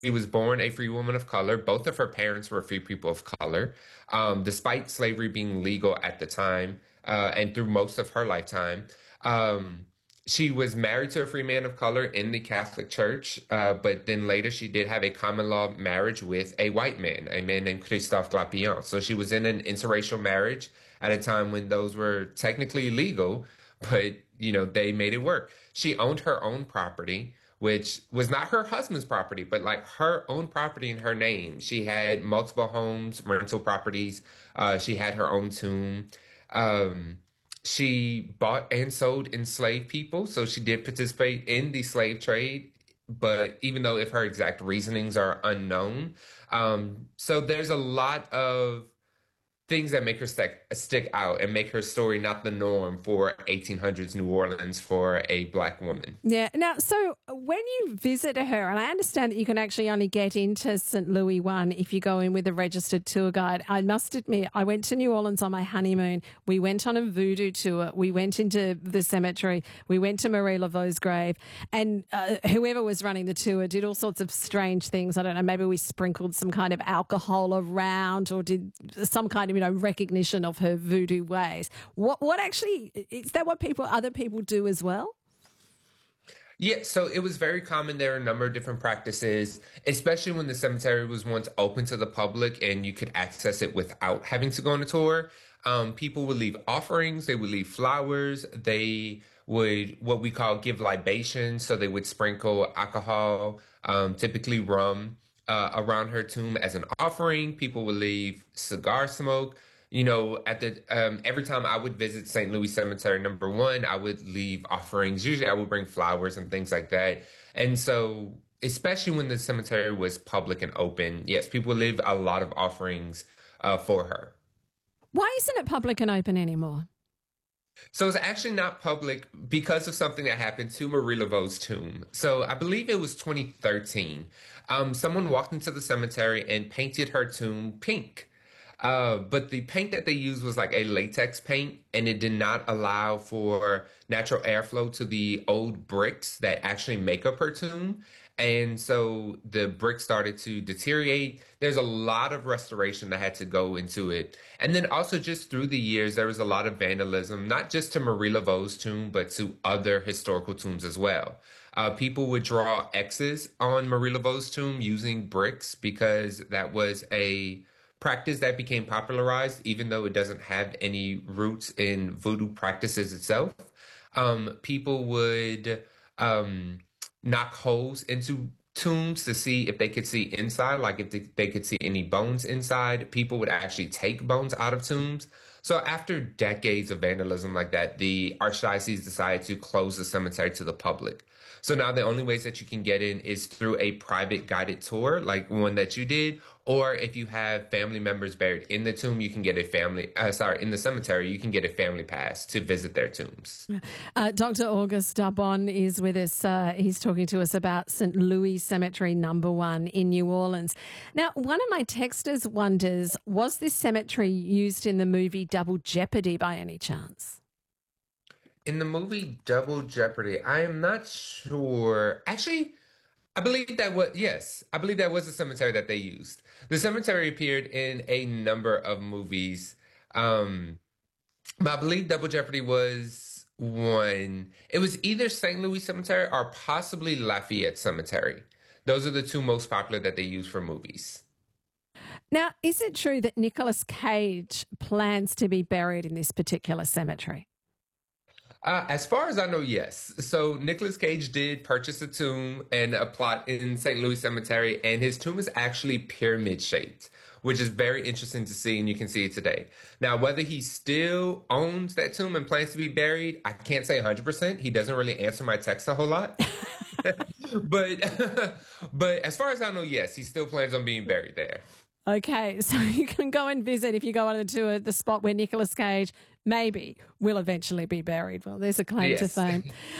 was born a free woman of color. Both of her parents were free people of color, despite slavery being legal at the time and through most of her lifetime. Um, she was married to a free man of color in the Catholic Church, but then later she did have a common law marriage with a man named Christophe Glapion. So she was in an interracial marriage at a time when those were technically legal, but they made it work. She owned her own property, which was not her husband's property, but like her own property in her name. She had multiple homes, rental properties. She had her own tomb. Um, she bought and sold enslaved people, so she did participate in the slave trade. But even though if her exact reasonings are unknown, so there's a lot of things that make her stick out and make her story not the norm for 1800s New Orleans for a black woman. Yeah. Now, so when you visit her, and I understand that you can actually only get into St. Louis one if you go in with a registered tour guide. I must admit, I went to New Orleans on my honeymoon. We went on a voodoo tour. We went into the cemetery. We went to Marie Laveau's grave, and whoever was running the tour did all sorts of strange things. I don't know. Maybe we sprinkled some kind of alcohol around, or did some kind of recognition of her voodoo ways. What actually is that? What other people do as well? Yeah, so it was very common. There are a number of different practices, especially when the cemetery was once open to the public and you could access it without having to go on a tour. People would leave offerings, they would leave flowers, they would what we call give libations. So they would sprinkle alcohol, typically rum, around her tomb as an offering. People would leave cigar smoke. At the every time I would visit St. Louis Cemetery, number one, I would leave offerings. Usually, I would bring flowers and things like that. And so, especially when the cemetery was public and open, yes, people would leave a lot of offerings for her. Why isn't it public and open anymore? So it's actually not public because of something that happened to Marie Laveau's tomb. So I believe it was 2013. Someone walked into the cemetery and painted her tomb pink. But the paint that they used was like a latex paint, and it did not allow for natural airflow to the old bricks that actually make up her tomb. And so the bricks started to deteriorate. There's a lot of restoration that had to go into it. And then also just through the years, there was a lot of vandalism, not just to Marie Laveau's tomb, but to other historical tombs as well. People would draw X's on Marie Laveau's tomb using bricks because that was a practice that became popularized, even though it doesn't have any roots in voodoo practices itself. People would knock holes into tombs to see if they could see inside, like if they could see any bones inside. People would actually take bones out of tombs. So after decades of vandalism like that, the archdiocese decided to close the cemetery to the public. So now the only ways that you can get in is through a private guided tour, like one that you did, or if you have family members buried in the tomb, you can get in the cemetery, you can get a family pass to visit their tombs. Dr. Auguste Darbon is with us. He's talking to us about St. Louis Cemetery number one in New Orleans. Now, one of my texters wonders, was this cemetery used in the movie Double Jeopardy by any chance? In the movie Double Jeopardy, I am not sure. Actually, I believe that was the cemetery that they used. The cemetery appeared in a number of movies. Um, but I believe Double Jeopardy was one. It was either St. Louis Cemetery or possibly Lafayette Cemetery. Those are the two most popular that they use for movies. Now, is it true that Nicolas Cage plans to be buried in this particular cemetery? As far as I know, yes. So Nicolas Cage did purchase a tomb and a plot in St. Louis Cemetery, and his tomb is actually pyramid shaped, which is very interesting to see, and you can see it today. Now, whether he still owns that tomb and plans to be buried, I can't say 100%. He doesn't really answer my text a whole lot. but but as far as I know, yes, he still plans on being buried there. Okay, so you can go and visit if you go on a tour the spot where Nicolas Cage maybe will eventually be buried. Well, there's a claim to Yes. fame.